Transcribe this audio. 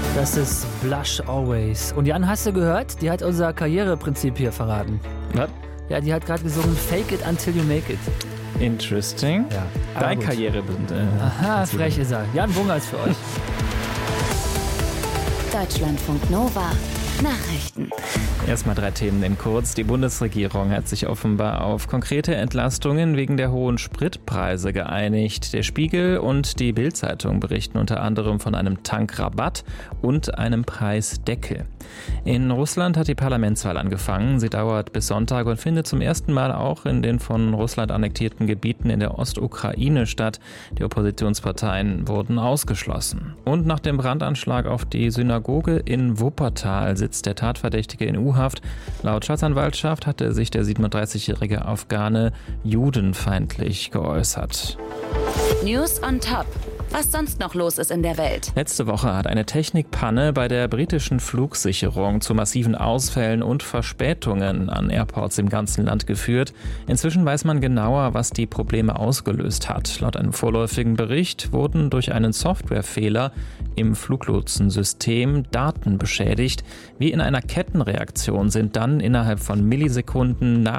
Das ist Blush Always. Und Jan, hast du gehört? Die hat unser Karriereprinzip hier verraten. Was? Ja, die hat gerade gesungen Fake it until you make it. Interesting. Ja. Dein Karriere. Aha, frech ist er. Jan Bungers für euch. Deutschlandfunk Nova. Nachrichten. Erstmal 3 Themen in kurz. Die Bundesregierung hat sich offenbar auf konkrete Entlastungen wegen der hohen Spritpreise geeinigt. Der Spiegel und die Bild-Zeitung berichten unter anderem von einem Tankrabatt und einem Preisdeckel. In Russland hat die Parlamentswahl angefangen. Sie dauert bis Sonntag und findet zum ersten Mal auch in den von Russland annektierten Gebieten in der Ostukraine statt. Die Oppositionsparteien wurden ausgeschlossen. Und nach dem Brandanschlag auf die Synagoge in Wuppertal sitzt der Tatverdächtige in U-Haft. Laut Staatsanwaltschaft hatte sich der 37-jährige Afghane judenfeindlich geäußert. News on Top. Was sonst noch los ist in der Welt. Letzte Woche hat eine Technikpanne bei der britischen Flugsicherung zu massiven Ausfällen und Verspätungen an Airports im ganzen Land geführt. Inzwischen weiß man genauer, was die Probleme ausgelöst hat. Laut einem vorläufigen Bericht wurden durch einen Softwarefehler im Fluglotsensystem Daten beschädigt. Wie in einer Kettenreaktion sind dann innerhalb von Millisekunden